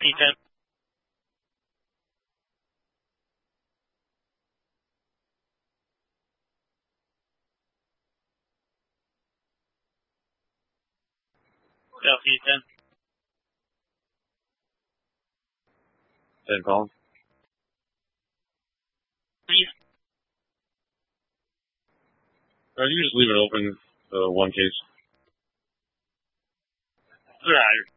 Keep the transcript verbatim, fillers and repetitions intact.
Ethan. Yes, Ethan. Ten calls. Please. Uh, you just leave it open, uh, one case. Right.